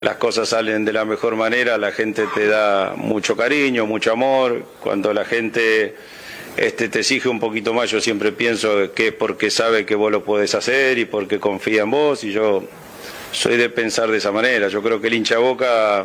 las cosas salen de la mejor manera, la gente te da mucho cariño, mucho amor. Cuando la gente te exige un poquito más, yo siempre pienso que es porque sabe que vos lo podés hacer y porque confía en vos, y yo soy de pensar de esa manera. Yo creo que el hincha Boca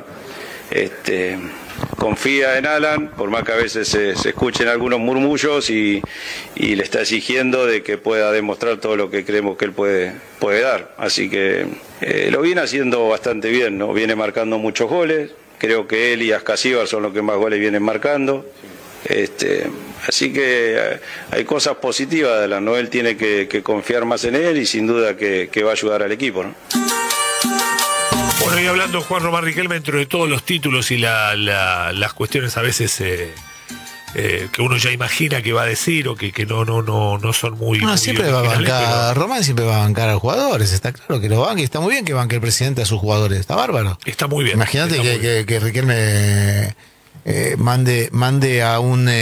confía en Alan, por más que a veces se escuchen algunos murmullos, y le está exigiendo de que pueda demostrar todo lo que creemos que él puede dar. Así que lo viene haciendo bastante bien, ¿no? Viene marcando muchos goles. Creo que él y Ascasíbar son los que más goles vienen marcando. Así que hay cosas positivas de Alan, ¿no? Él tiene que confiar más en él, y sin duda que va a ayudar al equipo, ¿no? Bueno, y hablando Juan Román Riquelme, dentro de todos los títulos y las cuestiones a veces que uno ya imagina que va a decir, o que no son muy... No, muy siempre va a bancar, pero Román siempre va a bancar a los jugadores, está claro que lo banque, está muy bien que banque el presidente a sus jugadores, está bárbaro. está muy bien. Imagínate está muy bien. que Riquelme mande a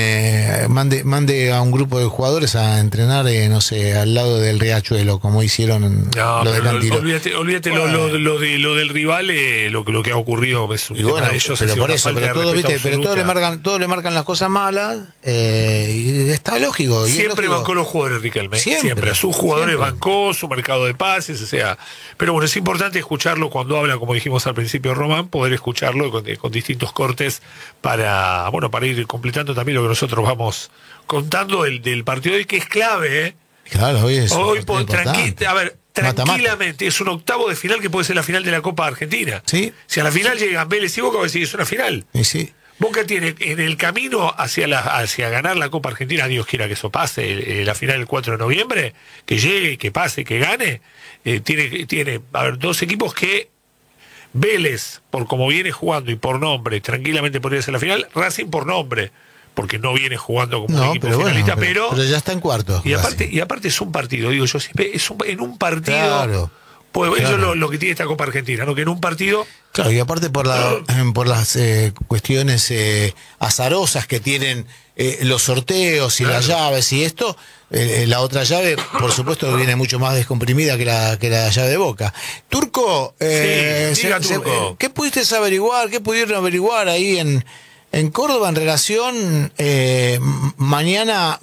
un grupo de jugadores a entrenar, no sé, al lado del Riachuelo, como hicieron No, lo de Cantilo. olvídate Bueno. lo del rival, lo que ha ocurrido es un Y bueno, tema de ellos. pero por eso, todos le marcan las cosas malas, y está lógico. Siempre bancó los jugadores Riquelme. Siempre. A sus jugadores bancó, su mercado de pases, o sea. Pero bueno, es importante escucharlo cuando habla, como dijimos al principio, Román, poder escucharlo con distintos cortes para ir completando también lo que nosotros vamos contando del partido de hoy, que es clave, ¿eh? Claro, hoy tranquilamente es un octavo de final que puede ser la final de la Copa Argentina. ¿Sí? Si a la final llegan Vélez y Boca, va a decir es una final. Y sí. Boca tiene en el camino hacia ganar la Copa Argentina, Dios quiera que eso pase, la final el 4 de noviembre, que llegue, que pase, que gane, tiene dos equipos que Vélez, por cómo viene jugando y por nombre, tranquilamente podría ser la final. Racing por nombre, porque no viene jugando como un equipo finalista, pero ya está en cuarto. Y aparte es un partido, digo yo siempre, en un partido. Claro. Pues claro. Eso es lo que tiene esta Copa Argentina, ¿no? Que en un partido. Claro, y aparte por las cuestiones azarosas que tienen los sorteos y las llaves y esto, la otra llave, por supuesto, viene mucho más descomprimida que la llave de Boca. Turco, Turco. ¿qué pudiste averiguar? ¿Qué pudieron averiguar ahí en Córdoba en relación mañana?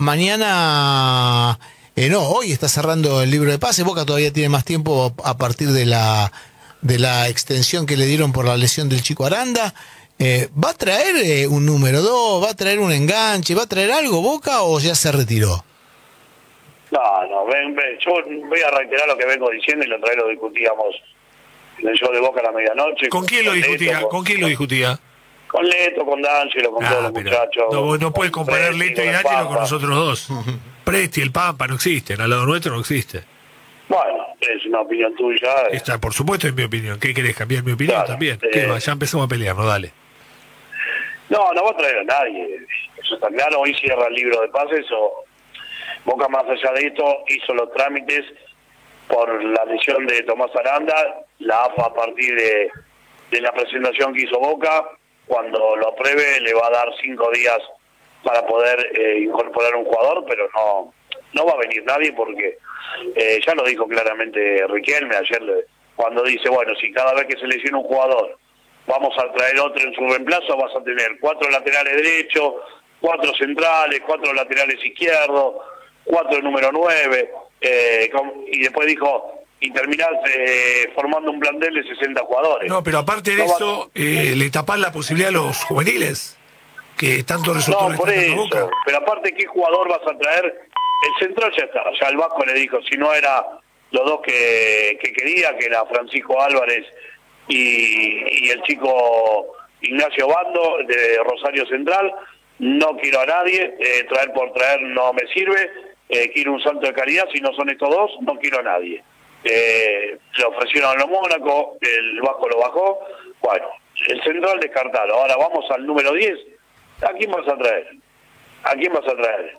No, hoy está cerrando el libro de pases. Boca todavía tiene más tiempo a partir de la extensión que le dieron por la lesión del Chico Aranda. ¿Va a traer un número 2? ¿Va a traer un enganche? ¿Va a traer algo Boca o ya se retiró? No, ven, yo voy a reiterar lo que vengo diciendo, y la otra vez lo discutíamos en el show de Boca a la medianoche. ¿Con quién lo discutía? ¿Con quién lo discutía? Con Leto, con D'Angelo, con todos los muchachos. No puedes comparar Leto y D'Angelo con nosotros dos. Presti, el Pampa no existen, al lado nuestro no existe. Bueno, es una opinión tuya. Por supuesto es mi opinión. ¿Qué querés, cambiar mi opinión? Claro, también? Ya empezamos a pelearnos, dale. No va a traer a nadie. Eso está claro. Hoy cierra el libro de pases. Boca, más allá de esto, hizo los trámites por la lesión de Tomás Aranda. La AFA, a partir de la presentación que hizo Boca, cuando lo apruebe, le va a dar 5 días para poder incorporar un jugador, pero no va a venir nadie, porque ya lo dijo claramente Riquelme ayer, cuando dice, bueno, si cada vez que se lesiona un jugador vamos a traer otro en su reemplazo, vas a tener 4 laterales derechos, 4 centrales, 4 laterales izquierdos, 4 número 9, y después dijo, y terminás formando un plantel de 60 jugadores. No, pero aparte de eso, le tapás la posibilidad a los juveniles, que tanto resultó. No, por eso, Boca. pero aparte, ¿qué jugador vas a traer? El central ya está, ya el Vasco le dijo, si no era los dos que quería, que era Francisco Álvarez y el chico Ignacio Bando de Rosario Central, no quiero a nadie, traer por traer no me sirve, quiero un salto de calidad, si no son estos dos, no quiero a nadie. Le ofrecieron a los Mónaco, el Vasco lo bajó, bueno, el central descartado. Ahora vamos al número 10, ¿a quién vas a traer? ¿A quién vas a traer?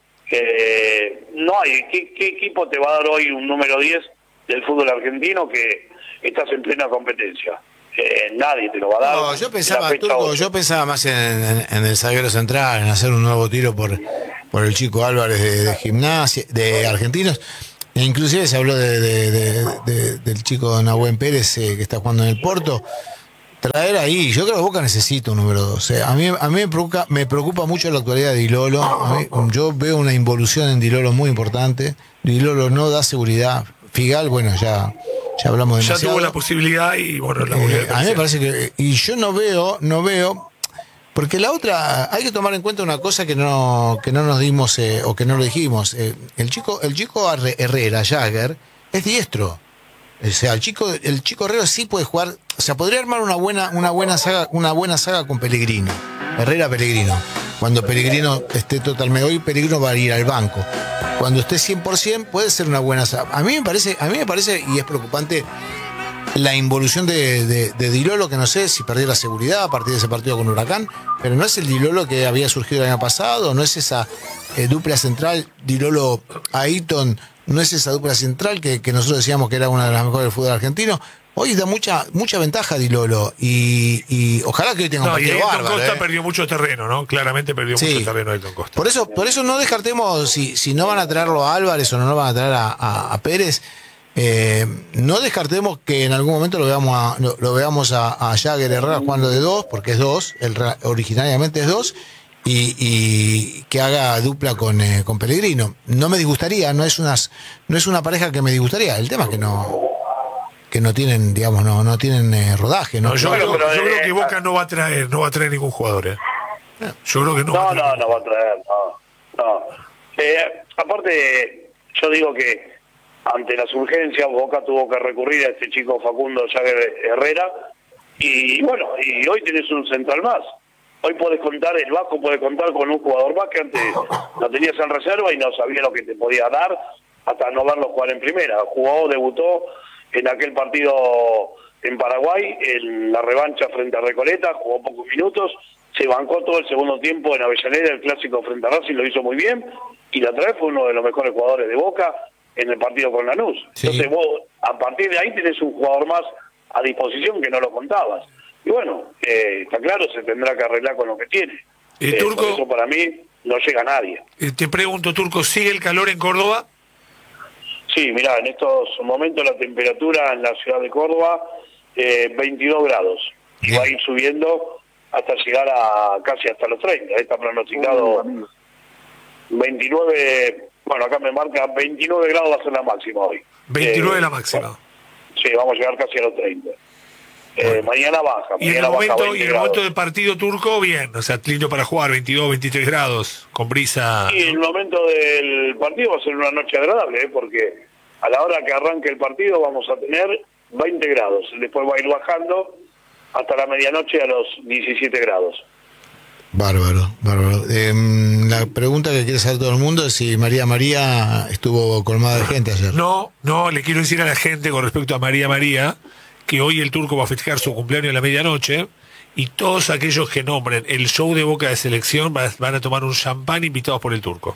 No hay, ¿qué equipo te va a dar hoy un número 10 del fútbol argentino que estás en plena competencia? Nadie te lo va a dar. No, yo pensaba más en el zaguero central, en hacer un nuevo tiro por el chico Álvarez de Gimnasia, de Argentinos. E inclusive se habló del chico Nahuen Pérez, que está jugando en el Porto. Traer ahí, yo creo que Boca necesita un número 2. A mí me preocupa mucho la actualidad de Di Lolo. Yo veo una involución en Di Lolo muy importante. Di Lolo no da seguridad. Figal, bueno, ya hablamos demasiado. Ya tuvo la posibilidad y bueno, la volvió a mí me parece que... Y yo no veo... Porque la otra, hay que tomar en cuenta una cosa que no nos dimos o que no lo dijimos. El chico Herrera, Jagger, es diestro. O sea, el chico Herrera sí puede jugar. O sea, podría armar una buena saga con Pellegrino. Herrera Pellegrino. Cuando Pellegrino esté totalmente... Hoy Pellegrino va a ir al banco. Cuando esté 100% puede ser una buena saga. A mí me parece, y es preocupante, la involución de Di Lolo, que no sé si perdió la seguridad a partir de ese partido con Huracán, pero no es el Di Lolo que había surgido el año pasado, no es esa dupla central Di Lolo-Aiton, no es esa dupla central que nosotros decíamos que era una de las mejores del fútbol argentino. Hoy da mucha ventaja Di Lolo y ojalá que hoy tenga un partido bárbaro. Costa perdió mucho terreno, ¿no? Claramente perdió mucho terreno Ailton Costa. Por eso no descartemos si no van a traerlo a Álvarez o no van a traer a Pérez. No descartemos que en algún momento lo veamos a Jagger Herrera jugando de 2, porque es 2, originariamente es 2, y que haga dupla con Pellegrino. No me disgustaría, no es una pareja que me disgustaría. El tema es que no tienen, digamos, no tienen rodaje. Yo creo que Boca no va a traer ningún jugador. Yo creo que no. No va a traer, no. Aparte, yo digo que ante las urgencias Boca tuvo que recurrir a este chico Facundo Jagger Herrera y bueno, y hoy tenés un central más. Hoy podés contar, el Vasco puede contar con un jugador más que antes lo tenías en reserva y no sabía lo que te podía dar hasta no verlo jugar en primera. Debutó en aquel partido en Paraguay, en la revancha frente a Recoleta, jugó pocos minutos, se bancó todo el segundo tiempo en Avellaneda, el clásico frente a Racing, lo hizo muy bien, y la otra vez fue uno de los mejores jugadores de Boca en el partido con Lanús. Sí. Entonces vos, a partir de ahí tenés un jugador más a disposición que no lo contabas. Y bueno, está claro, se tendrá que arreglar con lo que tiene. Turco, por eso para mí no llega nadie. Te pregunto, Turco, ¿sigue el calor en Córdoba? Sí, mirá, en estos momentos la temperatura en la ciudad de Córdoba, 22 grados. Y va a ir subiendo hasta llegar casi hasta los 30. Está pronosticado 29, bueno, acá me marca 29 grados va a ser la máxima hoy. 29 la máxima. Sí, vamos a llegar casi a los 30. Mañana baja. Y en el momento del partido, Turco, bien, o sea, lindo para jugar, 22, 23 grados, con brisa. Y en el momento del partido va a ser una noche agradable, porque a la hora que arranque el partido vamos a tener 20 grados, después va a ir bajando hasta la medianoche a los 17 grados. Bárbaro. La pregunta que quiere saber todo el mundo es si María estuvo colmada de gente ayer. No, le quiero decir a la gente con respecto a María, que hoy el Turco va a festejar su cumpleaños a la medianoche y todos aquellos que nombren el show de Boca de selección van a tomar un champán invitados por el Turco.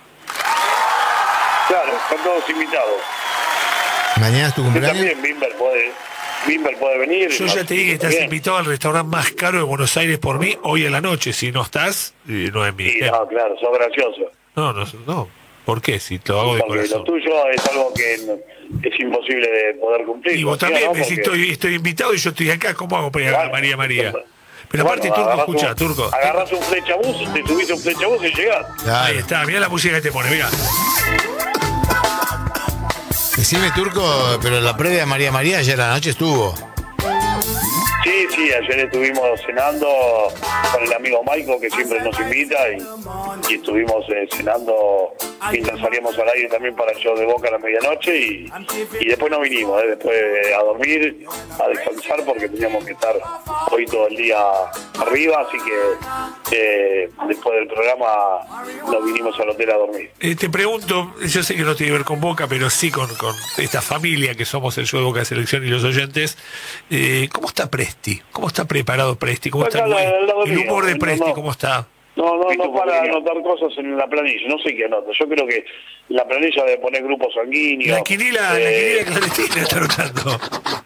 Claro, están todos invitados. ¿Mañana es tu cumpleaños? También Bimber puede venir. Yo ya te dije que estás invitado al restaurante más caro de Buenos Aires por mí hoy a la noche. Si no estás, no es mi. Sí, no, claro, sos gracioso. No. ¿Por qué? Si lo hago de corazón. Lo tuyo es algo que es imposible de poder cumplir. Y vos también, ¿no? Si estoy invitado y yo estoy acá, ¿cómo hago para ir a María? Pero aparte, Turco, escucha, Turco. Agarrás un flechabús, te subís un flechabús y llegás. Claro. Ahí está, mirá la música que te pone, mirá. Decime, Turco, pero la previa de María ayer a la noche estuvo. Sí, ayer estuvimos cenando con el amigo Maico, que siempre nos invita, y estuvimos cenando mientras salíamos al aire también para el show de Boca a la medianoche, y después no vinimos, después a dormir, a descansar, porque teníamos que estar hoy todo el día arriba, así que después del programa nos vinimos al hotel a dormir. Te pregunto, yo sé que no tiene que ver con Boca, pero sí con esta familia que somos el show de Boca de Selección y los oyentes. ¿Cómo está Presti? ¿Cómo está preparado Presti? ¿Cómo está el humor de Presti? ¿Cómo está? No para anotar cosas en la planilla, no sé qué anota. Yo creo que la planilla debe poner grupos sanguíneos. La quiniela clandestina está anotando.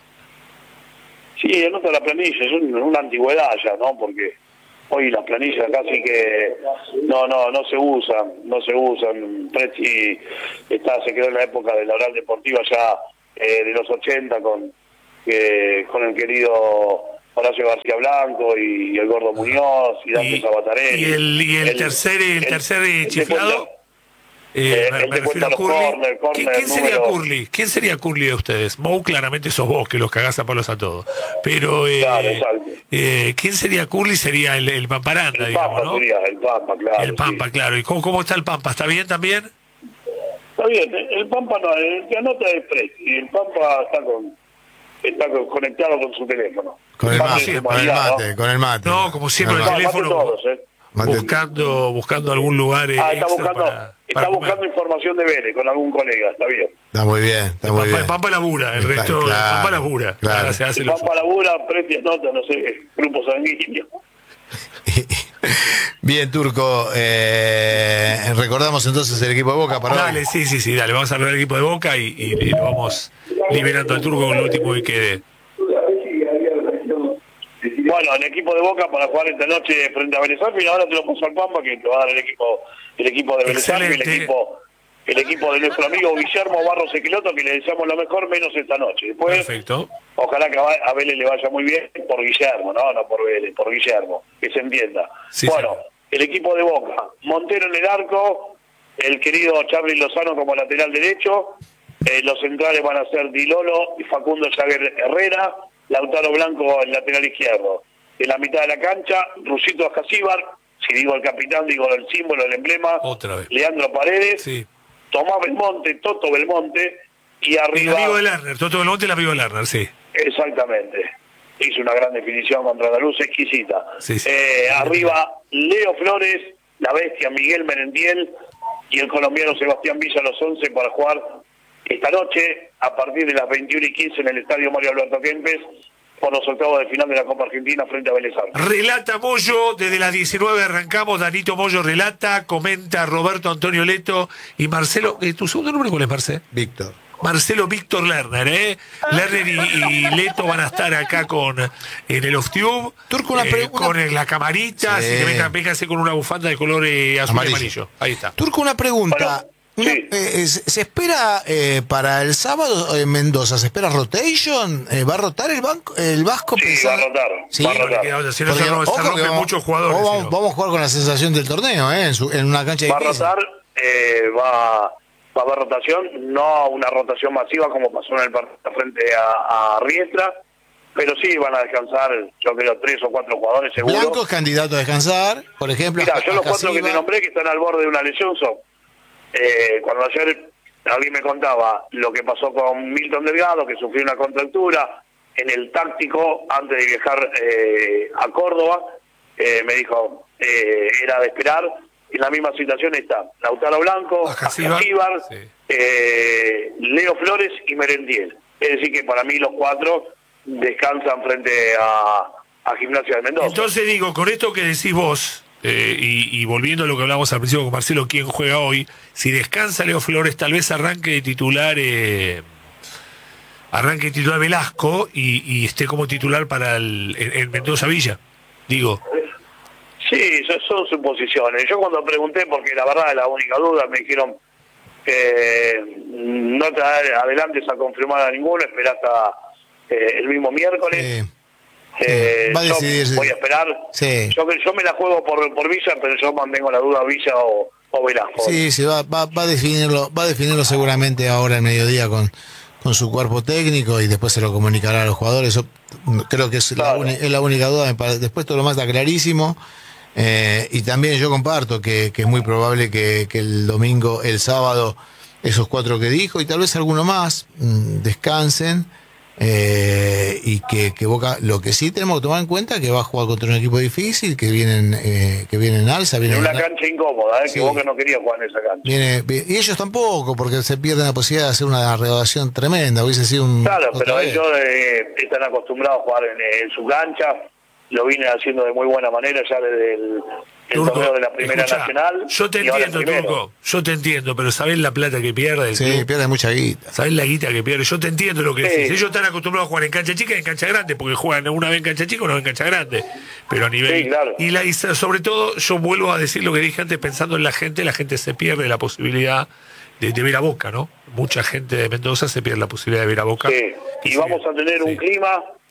Sí, anota la planilla, es una antigüedad ya, ¿no? Porque hoy las planillas casi que no se usan. Presti se quedó en la época de la oral deportiva ya de los 80 con el querido Horacio García Blanco y el Gordo Muñoz y Dante Sabatarelli. ¿Y el tercer chiflado? Me refiero a Curly. ¿Quién sería Curly? ¿Quién sería Curly de ustedes? Mou claramente sos vos, que los cagás a palos a todos. Pero claro, exacto. ¿Quién sería Curly? Sería el Pamparanda, digamos, Pampa, ¿no? Sería el Pampa, claro. El Pampa, claro. ¿Y cómo está el Pampa? ¿Está bien también? Está bien, el Pampa no, el que anota es Presti, el Pampa está conectado con su teléfono. Con el mate. No, como siempre el teléfono. Todos, buscando algún lugar. Está buscando información de Vélez con algún colega, está bien. Está muy bien, El Pampa labura, el resto del Pampa labura. Claro. El Pampa labura, Presti anota, no sé, grupo sanguíneo. Bien, Turco, recordamos entonces el equipo de Boca para Dale, hoy. sí, dale, vamos a ver el equipo de Boca y lo vamos liberando al Turco con lo último que quede. Bueno, el equipo de Boca para jugar esta noche frente a Vélez Sarsfield, ahora te lo paso al Pampa, que te va a dar el equipo de Vélez Sarsfield, el equipo de nuestro amigo Guillermo Barros Equeloto, que le deseamos lo mejor, menos esta noche. Después, perfecto. Ojalá que a Vélez le vaya muy bien por Guillermo, no por Vélez, por Guillermo, que se entienda. Sí, bueno, el equipo de Boca, Montero en el arco, el querido Charly Lozano como lateral derecho, los centrales van a ser Dilolo y Facundo Jagger Herrera, Lautaro Blanco el lateral izquierdo. En la mitad de la cancha, Rusito Ascasíbar, si digo el capitán, digo el símbolo, el emblema, otra vez. Leandro Paredes, sí. Tomás Belmonte, Toto Belmonte, y arriba... El amigo de Lerner, Toto Belmonte, el amigo de Lerner, sí. Exactamente. Hizo una gran definición contra la luz, exquisita. Sí. Arriba, Leo Flores, la bestia Miguel Merendiel y el colombiano Sebastián Villa, los 11 para jugar esta noche a partir de las 21:15 en el estadio Mario Alberto Kempes por los octavos de final de la Copa Argentina frente a Vélez Sarsfield. Relata Moyo, desde las 19 arrancamos, Danito Moyo relata, comenta Roberto Antonio Leto y Marcelo. ¿Tu segundo nombre cuál es, Marcelo? Víctor. Marcelo Víctor Lerner, Lerner y Leto van a estar acá en el Off-Tube, Turco, con la camarita, sí. así que véngase con una bufanda de color azul y amarillo. Ahí está. Turco, una pregunta. Bueno, sí. ¿Se espera para el sábado en Mendoza? ¿Se espera rotation? ¿Va a rotar el Vasco? Sí, va a rotar. Sí, va a rotar. Si no se rompen muchos jugadores. Vamos a jugar con la sensación del torneo, en una cancha va difícil. Va a rotar, va a haber rotación, no una rotación masiva como pasó en el partido frente a Riestra, pero sí van a descansar, yo creo, 3 o 4 jugadores seguro. Blanco es candidato a descansar, por ejemplo. Mira, yo los 4 que te nombré que están al borde de una lesión son, cuando ayer alguien me contaba lo que pasó con Milton Delgado, que sufrió una contractura en el táctico antes de viajar a Córdoba, me dijo, era de esperar. En la misma situación está Lautaro Blanco, Ascasíbar, sí. Leo Flores y Merendiel. Es decir que para mí los 4 descansan frente a Gimnasia de Mendoza. Entonces digo, con esto que decís vos, y volviendo a lo que hablamos al principio con Marcelo, ¿quién juega hoy? Si descansa Leo Flores, tal vez arranque de titular Velasco y esté como titular para el Mendoza Villa, digo. Sí, son suposiciones. Yo cuando pregunté, porque la verdad es la única duda, me dijeron que no te adelantes a confirmar a ninguno, esperá hasta el mismo miércoles. Va a decidir, voy a esperar. Sí. Yo me la juego por Villa, pero yo mantengo la duda Villa o Velasco. Sí, va a definirlo seguramente ahora al mediodía con su cuerpo técnico y después se lo comunicará a los jugadores. Yo creo que es la única duda. Después todo lo más está clarísimo. Y también yo comparto que es muy probable que el sábado, esos 4 que dijo y tal vez alguno más descansen y que Boca, lo que sí tenemos que tomar en cuenta que va a jugar contra un equipo difícil, que viene en alza. En una cancha incómoda, sí. Que Boca no quería jugar en esa cancha. Y ellos tampoco, porque se pierden la posibilidad de hacer una recaudación tremenda. Hubiese sido Claro, pero ellos están acostumbrados a jugar en su cancha. Lo viene haciendo de muy buena manera ya desde el torneo de la Primera Nacional. Yo te entiendo, Turco, yo te entiendo, pero ¿sabés la plata que pierde el club? Pierde mucha guita. ¿Sabés la guita que pierde? Yo te entiendo lo que decís. Ellos están acostumbrados a jugar en cancha chica y en cancha grande, porque juegan una vez en cancha chica y una vez en cancha grande. Pero a nivel... Sí, claro. Y sobre todo, yo vuelvo a decir lo que dije antes, pensando en la gente se pierde la posibilidad de ver a Boca, ¿no? Mucha gente de Mendoza se pierde la posibilidad de ver a Boca. Sí, y vamos a tener un clima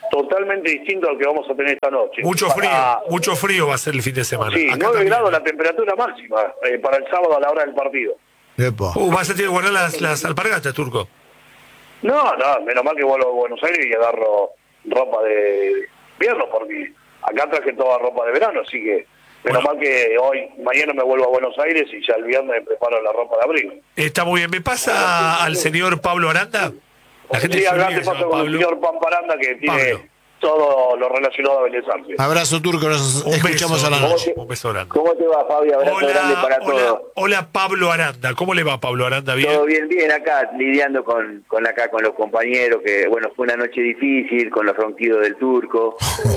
totalmente distinto al que vamos a tener esta noche. Mucho frío va a ser el fin de semana. Sí, Acá 9 también, grados la temperatura máxima para el sábado a la hora del partido. Epa. ¿Vas a tener que guardar las alpargatas, Turco? No, menos mal que vuelvo a Buenos Aires y agarro ropa de invierno, porque acá traje toda ropa de verano, así que menos mal que mañana me vuelvo a Buenos Aires y ya el viernes me preparo la ropa de abrigo. Está muy bien. ¿Me pasa al señor Pablo Aranda? La gente Sí, se acá olvida te que se paso llama con el Pablo. señor Pamparanda, que tiene Pablo. todo lo relacionado a Vélez Arfield. Abrazo, Turco, nos Un escuchamos beso, a la noche. Un beso grande. ¿Cómo te va, Fabi? Abrazo grande para todos. Hola, Pablo Aranda. ¿Cómo le va, Pablo Aranda? ¿Bien? Todo bien, acá lidiando con los compañeros, que bueno, fue una noche difícil, con los ronquidos del Turco.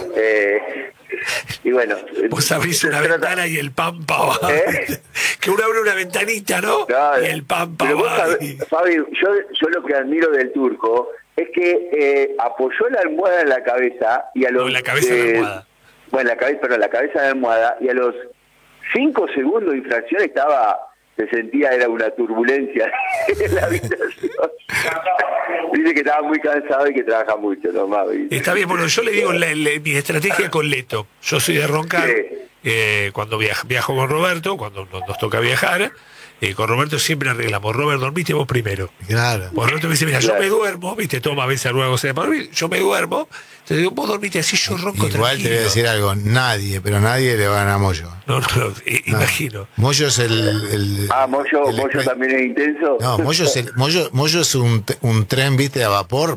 Y bueno. Vos abrís una ventana y el Pampa va. Que uno abre una ventanita, ¿no? Claro. Y el Pampa Pero vos va. sabés, Fabi, yo lo que admiro del Turco es que apoyó la almohada en la cabeza y a los... No, la cabeza de la almohada. Bueno, la cabeza de la almohada, y a los 5 segundos de infracción se sentía, era una turbulencia en la habitación. Dice que estaba muy cansado y que trabaja mucho, nomás. Está bien, bueno, yo le digo mi estrategia con Leto. Yo soy de roncar. Cuando viajo con Roberto, cuando nos toca viajar, con Roberto siempre arreglamos. Robert, dormiste vos primero. Claro. Porque Roberto me dice, mira, Claro. yo me duermo, viste, toma a veces luego se para dormir, yo me duermo. Entonces digo, vos dormiste así, yo ronco Igual tranquilo. te voy a decir algo, nadie le va a ganar a Moyo. No, imagino. Moyo es el Moyo también es intenso. No, Moyo es un tren, viste, a vapor.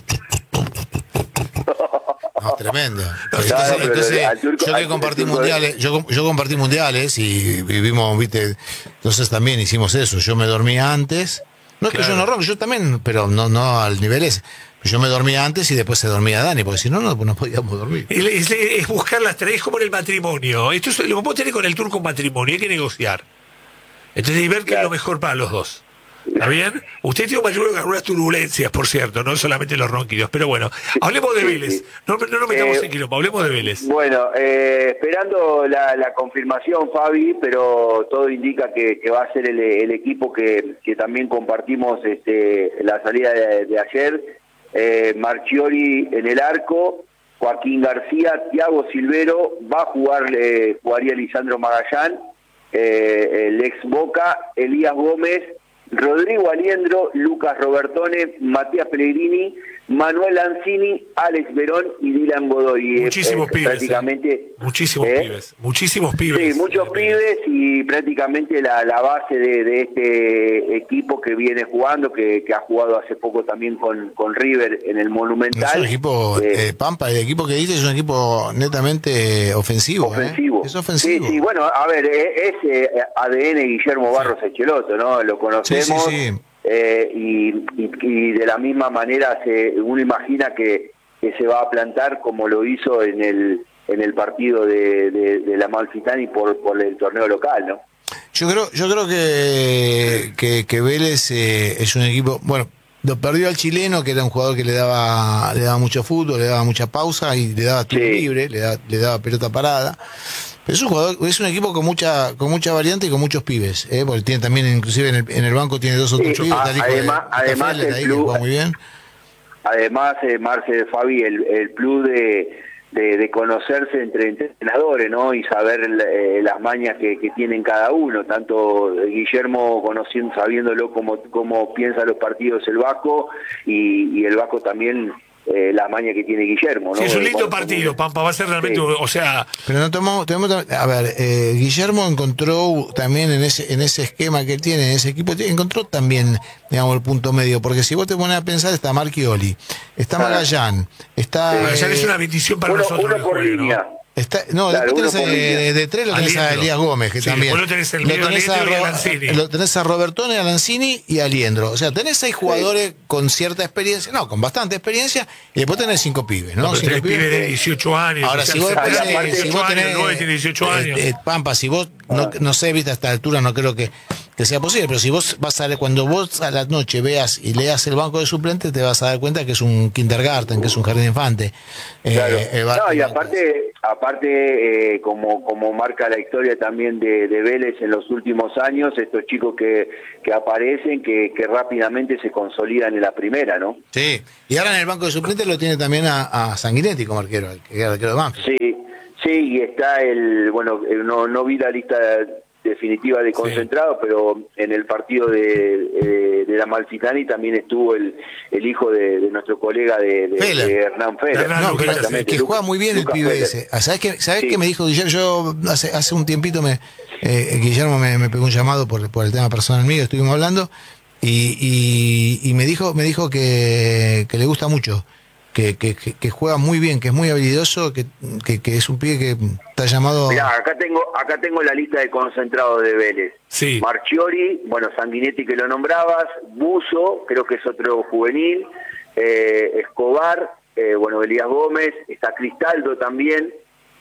No, tremendo. Entonces, yo que compartí mundiales, yo compartí mundiales y vivimos, viste, entonces también hicimos eso. Yo me dormía antes. No es que yo no ronco, yo también, pero no al nivel ese. Yo me dormía antes y después se dormía Dani, porque si no, no podíamos dormir. Es buscar las tres, es como en el matrimonio. Esto es, lo puedo tener con el Turco un matrimonio, hay que negociar. Entonces, y ver qué es lo mejor para los dos. ¿Está bien? Usted tiene un matrimonio con algunas turbulencias, por cierto, no solamente los ronquidos. Pero bueno, hablemos de Vélez. No nos metamos en quilombo, hablemos de Vélez. Bueno, esperando la confirmación, Fabi, pero todo indica que va a ser el equipo que también compartimos la salida de ayer. Marchiori en el arco, Joaquín García, Thiago Silvero, jugaría Lisandro Magallán, el ex Boca, Elías Gómez, Rodrigo Aliendro, Lucas Robertone, Matías Pellegrini, Manuel Lanzini, Alex Verón y Dylan Godoy. Muchísimos pibes. Prácticamente, Muchísimos pibes. Sí, muchos pibes y prácticamente la base de este equipo que viene jugando, que ha jugado hace poco también con River en el Monumental. Es un equipo, Pampa, el equipo que dice es un equipo netamente ofensivo. Ofensivo. Es ofensivo. Sí, bueno, a ver, es ADN Guillermo Barros Echeloto, ¿no? Lo conocemos. Sí. Y de la misma manera uno imagina que se va a plantar como lo hizo en el partido de la Amalfitani por el torneo local, ¿no? Yo creo que Vélez es un equipo, bueno, lo perdió al chileno, que era un jugador que le daba mucho fútbol, le daba mucha pausa y le daba tiro libre, le daba pelota parada. Pero es un equipo con mucha variante y con muchos pibes, porque tiene también, inclusive en el banco tiene 2 o 3 pibes. Además el club, muy bien. Además, Marce, Fabi, el plus de conocerse entre entrenadores, ¿no? Y saber las mañas que tienen cada uno, tanto Guillermo sabiéndolo cómo piensa los partidos el Vasco, y el Vasco también la maña que tiene Guillermo, ¿no? Sí, es un lindo partido, Pampa, va a ser realmente, o sea... Pero a ver, Guillermo encontró también en ese esquema que él tiene, en ese equipo, encontró también, digamos, el punto medio, porque si vos te pones a pensar, está Marchioli, está Magallán, está... Magallán es una bendición para nosotros. Uno por línea. ¿no? Después tenés de 3 lo tenés a Elías Gómez, que también. Vos lo tenés el medio Aliendro y a Lanzini. Lo tenés a Robertone, a Lanzini y a Aliendro. O sea, tenés 6 jugadores con cierta experiencia, con bastante experiencia, y después tenés 5 pibes, ¿no? 5 pibes de 18 años. Ahora, si vos tenés 18 años, 9 tiene 18 años. Pampa, si vos, no sé, viste, a esta altura no creo que que sea posible, pero si vos vas a cuando vos a la noche veas y leas el banco de suplentes, te vas a dar cuenta que es un kindergarten, que es un jardín de infante. Claro. No, y aparte como marca la historia también de Vélez en los últimos años, estos chicos que aparecen, que rápidamente se consolidan en la primera, ¿no? Sí, y ahora en el banco de suplentes lo tiene también a Sanguinetti como arquero, que era arquero de Banfield. Sí, y está no vi la lista definitiva de concentrados, pero en el partido de la Amalfitani también estuvo el hijo de nuestro colega de Hernán Feller. No, pero que juega muy bien Lucas el pibe ese. ¿Sabés qué me dijo Guillermo? Yo hace un tiempito Guillermo me pegó un llamado por el tema personal mío, estuvimos hablando y me dijo que le gusta mucho. Que juega muy bien, que es muy habilidoso, que es un pibe que está llamado... Mirá, acá tengo la lista de concentrados de Vélez. Sí. Marchiori, bueno, Sanguinetti que lo nombrabas, Buzo, creo que es otro juvenil, Escobar, bueno, Elías Gómez, está Cristaldo también,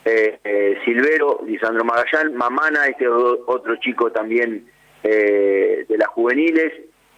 Silvero, Lisandro Magallán, Mamana, otro chico también de las juveniles,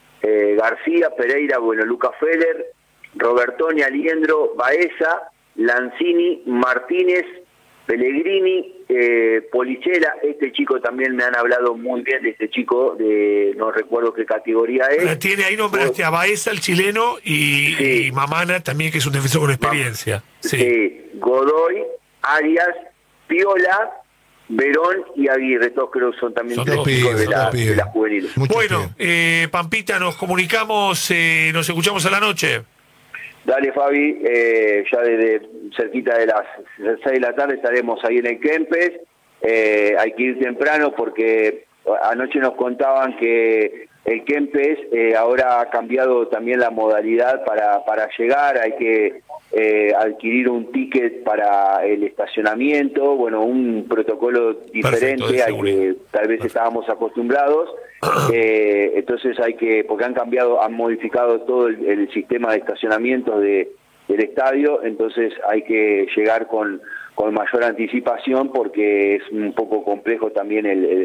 García, Pereira, bueno, Lucas Feller, Robertoni, Aliendro, Baeza, Lanzini, Martínez, Pellegrini, Polichera. Este chico también me han hablado muy bien de este chico, no recuerdo qué categoría es. Tiene ahí nombraste a Baeza, el chileno, y Mamana también, que es un defensor con experiencia. Sí. Godoy, Arias, Piola, Verón y Aguirre, todos creo que son también tres chicos de las juveniles. Bueno, Pampita, nos comunicamos, nos escuchamos a la noche. Dale, Fabi, ya desde cerquita de las 6 de la tarde estaremos ahí en el Kempes. Hay que ir temprano porque anoche nos contaban que el Kempes ahora ha cambiado también la modalidad para llegar. Hay que adquirir un ticket para el estacionamiento, bueno, un protocolo diferente al que tal vez estábamos acostumbrados. Entonces porque han modificado todo el sistema de estacionamiento del estadio, entonces hay que llegar con mayor anticipación porque es un poco complejo también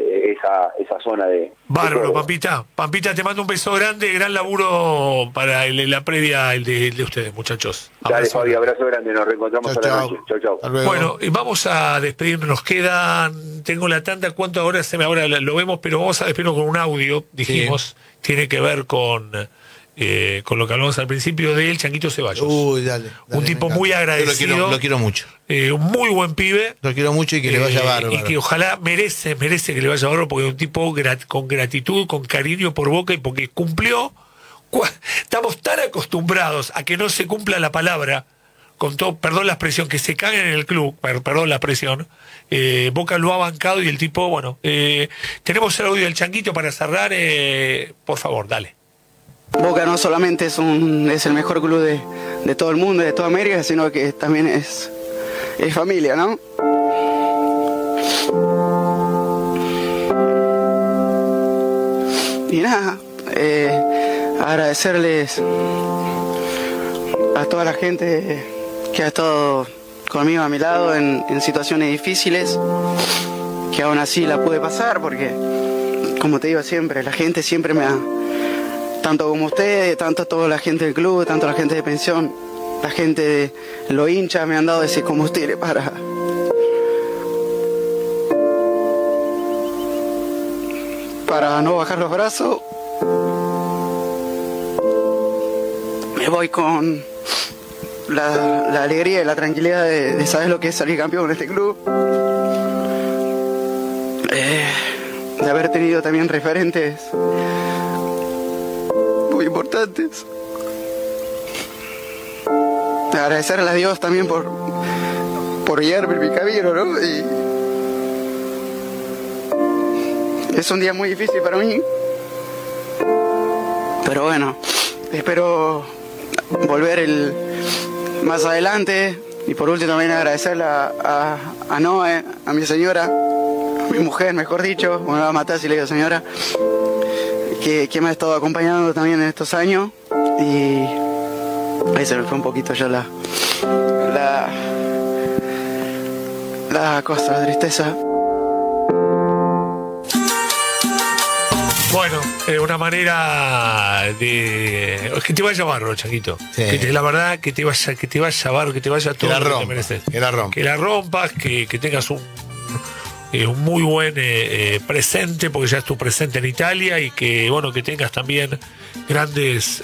esa zona de... Bárbaro, Pampita, te mando un beso grande, gran laburo para la previa de ustedes, muchachos. Dale, Fabi, abrazo grande, nos reencontramos a la noche. Chau. Bueno, vamos a despedirnos, nos tengo la tanda, ¿cuánto ahora lo vemos? Pero vamos a despedirnos con un audio, dijimos, tiene que ver con lo que hablamos al principio del Changuito Ceballos. Uy, dale, un tipo muy agradecido. Lo quiero mucho. Un muy buen pibe. Lo quiero mucho y que le vaya bárbaro. Y que ojalá merece que le vaya bárbaro, porque es un tipo con gratitud, con cariño por Boca y porque cumplió. Estamos tan acostumbrados a que no se cumpla la palabra, con todo, perdón la expresión, que se caguen en el club, perdón la expresión. Boca lo ha bancado y el tipo, bueno, tenemos el audio del Changuito para cerrar. Por favor, dale. Boca no solamente es el mejor club de todo el mundo, de toda América, sino que también es familia, ¿no? Y nada, agradecerles a toda la gente que ha estado conmigo a mi lado en situaciones difíciles, que aún así la pude pasar, porque, como te digo siempre, la gente siempre me ha... Tanto como ustedes, tanto toda la gente del club, tanto la gente de pensión, la gente de los hinchas me han dado ese combustible para no bajar los brazos. Me voy con la alegría y la tranquilidad de saber lo que es salir campeón en este club. De haber tenido también referentes muy importantes. Agradecerle a Dios también por guiarme en mi camino, ¿no? Y es un día muy difícil para mí, pero bueno, espero volver más adelante. Y por último también agradecerle a Noé, a mi señora, a mi mujer, mejor dicho, me va a matar si le digo señora, que me ha estado acompañando también en estos años. Y ahí se me fue un poquito ya la cosa, la tristeza. Bueno, una manera de... Que te vaya barro, Changuito. Sí. La verdad, que te vaya barro, que te vaya todo la lo que rompa, te mereces. que la rompa. Que la rompas, que tengas un muy buen presente, porque ya es tu presente en Italia, y que, bueno, que tengas también grandes...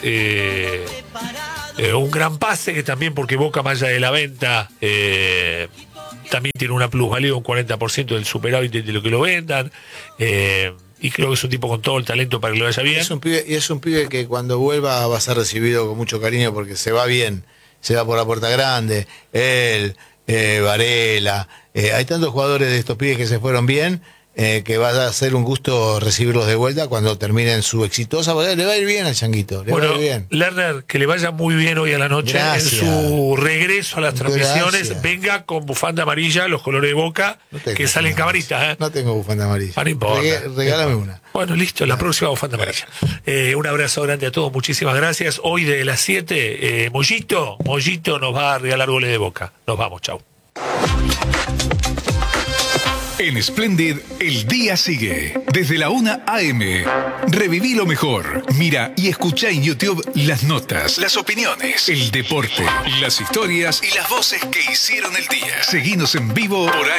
un gran pase, que también, porque Boca, más allá de la venta, también tiene una plusvalía, un 40% del superávit de lo que lo vendan. Y creo que es un tipo con todo el talento para que le vaya bien. Es un pibe que cuando vuelva va a ser recibido con mucho cariño, porque se va bien, se va por la puerta grande. Él, Varela, hay tantos jugadores de estos pibes que se fueron bien, que va a ser un gusto recibirlos de vuelta cuando terminen su exitosa. Le va a ir bien al Changuito, le va a ir bien. Lerner, que le vaya muy bien hoy a la noche. Gracias. En su regreso a las transmisiones. Gracias. Venga con bufanda amarilla, los colores de Boca, que salen camarita. No tengo bufanda amarilla. No importa. Regálame una. Bueno, listo, la próxima bufanda amarilla. Un abrazo grande a todos, muchísimas gracias. Hoy de las 7, Mollito nos va a regalar goles de Boca. Nos vamos, chau. En Splendid, el día sigue. Desde la 1 a.m. Reviví lo mejor. Mira y escucha en YouTube las notas, las opiniones, el deporte, las historias y las voces que hicieron el día. Seguinos en vivo por